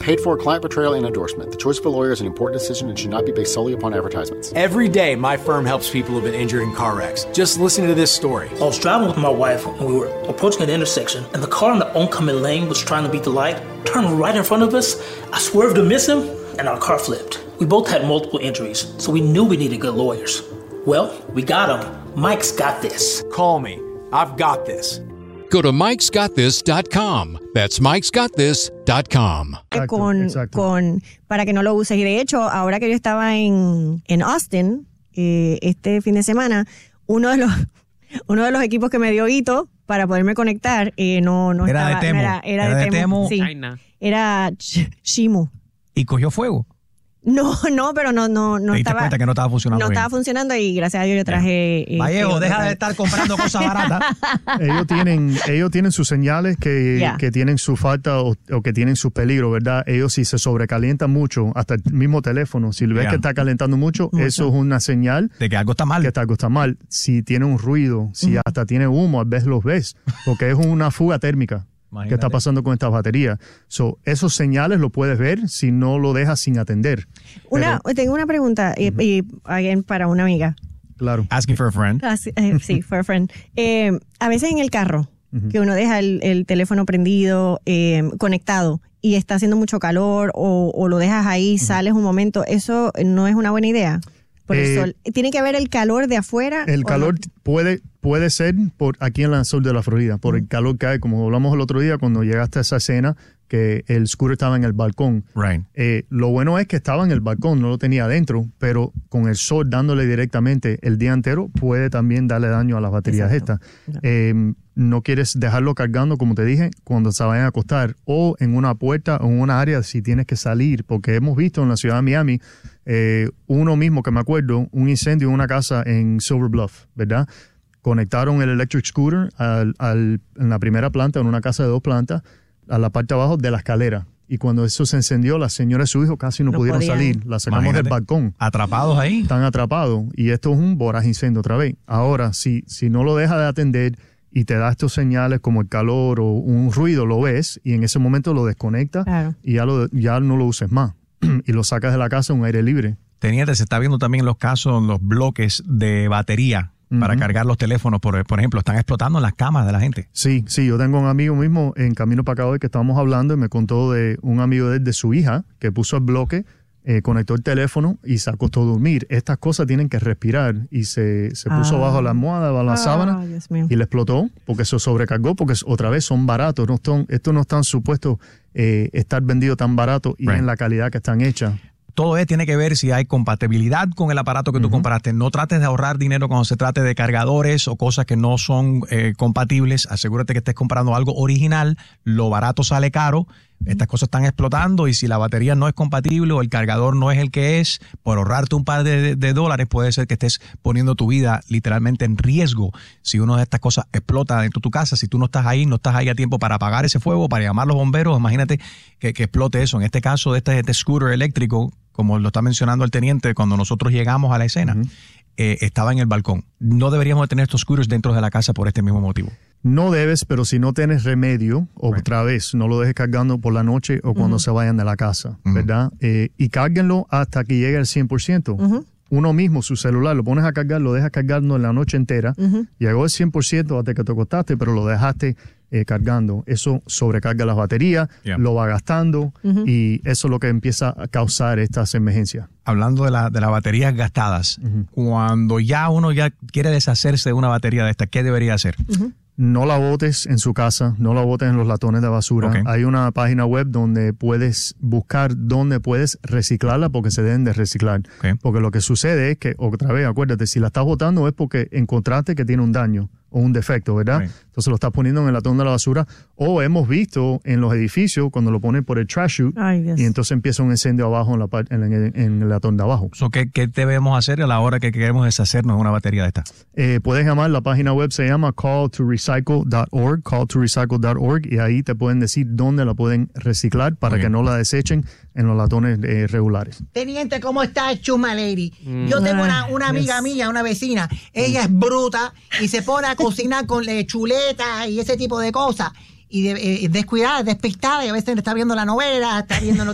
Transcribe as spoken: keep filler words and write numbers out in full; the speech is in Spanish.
Paid for client portrayal and endorsement. The choice of a lawyer is an important decision and should not be based solely upon advertisements. Every day, my firm helps people who've been injured in car wrecks. Just listen to this story. I was driving with my wife and we were approaching an intersection, and the car in the oncoming lane was trying to beat the light, turned right in front of us. I swerved to miss him, and our car flipped. We both had multiple injuries, so we knew we needed good lawyers. Well, we got them. Mike's got this. Call me. I've got this. Go to mikes got this dot com. That's mikes got this dot com. Exacto, con, exacto. con para que no lo uses. Y de hecho, ahora que yo estaba en, en Austin, eh, este fin de semana, uno de los uno de los equipos que me dio hito para poderme conectar, eh, no, no era estaba. De Temu. Era, era, era de de Temu. Temu. Sí, era Shimu. ¿Y cogió fuego? No, no, pero no, no, no ¿Te diste estaba. cuenta que no estaba funcionando No bien? estaba funcionando y gracias a Dios yo traje. Yeah. Vallejo, este, deja de estar comprando cosas baratas. ellos tienen, ellos tienen sus señales que, yeah. que tienen su falta o, o que tienen su peligro, ¿verdad? Ellos si se sobrecalientan mucho, hasta el mismo teléfono, si ves yeah. que está calentando mucho, mucho, eso es una señal de que algo está mal. Que algo está mal. Si tiene un ruido, si uh-huh. hasta tiene humo, a veces los ves, porque es una fuga térmica. Imagínate. ¿Qué está pasando con estas baterías? So, esos señales lo puedes ver si no lo dejas sin atender. Una, Pero, tengo una pregunta uh-huh. y, y again, para una amiga. Claro. Asking for a friend. As, eh, sí, for a friend. Eh, a veces en el carro, uh-huh. que uno deja el, el teléfono prendido, eh, conectado, y está haciendo mucho calor, o, o lo dejas ahí, uh-huh. sales un momento, ¿eso no es una buena idea? Por el eh, sol. ¿Tiene que haber el calor de afuera? El calor no? puede, puede ser por aquí en el sur de la Florida, por mm. el calor que hay, como hablamos el otro día cuando llegaste a esa escena, que el scooter estaba en el balcón. Right. Eh, lo bueno es que estaba en el balcón, no lo tenía adentro, pero con el sol dándole directamente el día entero puede también darle daño a las baterías estas. No. Eh, no quieres dejarlo cargando, como te dije, cuando se vayan a acostar, o en una puerta o en una área si tienes que salir, porque hemos visto en la ciudad de Miami, eh, uno mismo que me acuerdo, un incendio en una casa en Silver Bluff, ¿verdad? Conectaron el electric scooter al, al, en la primera planta, en una casa de dos plantas, a la parte de abajo de la escalera. Y cuando eso se encendió, la señora y su hijo casi no, no pudieron podían. salir. La sacamos Imagínate. del balcón. Atrapados ahí. Están atrapados. Y esto es un voraz incendio otra vez. Ahora, si, si no lo deja de atender y te da estos señales como el calor o un ruido, lo ves y en ese momento lo desconectas claro. y ya, lo, ya no lo uses más. Y lo sacas de la casa a un aire libre. Teniente, se está viendo también los casos, los bloques de batería para uh-huh. cargar los teléfonos, por, por ejemplo, están explotando en las camas de la gente. Sí, sí, yo tengo un amigo mismo en camino para acá hoy que estábamos hablando y me contó de un amigo de, de su hija que puso el bloque, eh, conectó el teléfono y se acostó a dormir. Estas cosas tienen que respirar y se, se puso ah. bajo la almohada, bajo la ah, sábana y le explotó porque se sobrecargó, porque otra vez son baratos, no están, estos no están supuestos eh, estar vendidos tan baratos y right. en la calidad que están hechas. Todo es, tiene que ver si hay compatibilidad con el aparato que tú uh-huh. compraste. No trates de ahorrar dinero cuando se trate de cargadores o cosas que no son eh, compatibles. Asegúrate que estés comprando algo original. Lo barato sale caro. Estas cosas están explotando y si la batería no es compatible o el cargador no es el que es, por ahorrarte un par de, de, de dólares puede ser que estés poniendo tu vida literalmente en riesgo. Si una de estas cosas explota dentro de tu casa, si tú no estás ahí, no estás ahí a tiempo para apagar ese fuego, para llamar a los bomberos, imagínate que, que explote eso. En este caso de este, este scooter eléctrico, como lo está mencionando el teniente, cuando nosotros llegamos a la escena, uh-huh. eh, estaba en el balcón. No deberíamos de tener estos scooters dentro de la casa por este mismo motivo. No debes, pero si no tienes remedio, otra right. vez, no lo dejes cargando por la noche o cuando uh-huh. se vayan de la casa, uh-huh. ¿verdad? Eh, y cárguenlo hasta que llegue al cien por ciento. Uh-huh. Uno mismo, su celular, lo pones a cargar, lo dejas cargando en la noche entera. Uh-huh. Llegó al cien por ciento hasta que te acostaste, pero lo dejaste eh, cargando. Eso sobrecarga las baterías, yeah. lo va gastando uh-huh. y eso es lo que empieza a causar estas emergencias. Hablando de, la, de las baterías gastadas, uh-huh. cuando ya uno ya quiere deshacerse de una batería de esta, ¿qué debería hacer? Uh-huh. No la botes en su casa, no la botes en los latones de basura. Okay. Hay una página web donde puedes buscar dónde puedes reciclarla porque se deben de reciclar. Okay. Porque lo que sucede es que, otra vez, acuérdate, si la estás botando es porque encontraste que tiene un daño o un defecto, ¿verdad? Right. Entonces lo estás poniendo en el latón de la basura. O hemos visto en los edificios cuando lo ponen por el trash chute Ay, y entonces empieza un incendio abajo en, la, en, el, en el latón de abajo. So, ¿qué, ¿Qué debemos hacer a la hora que queremos deshacernos de una batería de esta? Eh, puedes llamar, la página web se llama call to recycle dot org, call to recycle dot org, y ahí te pueden decir dónde la pueden reciclar para okay. que no la desechen en los latones eh, regulares. Teniente, ¿cómo está, Chuma Lady? Mm. Yo tengo una, una amiga yes. mía, una vecina, ella es bruta y se pone a cocinar con eh, chuletas y ese tipo de cosas. Y de, eh, descuidada, despistada, y a veces está viendo la novela, está viendo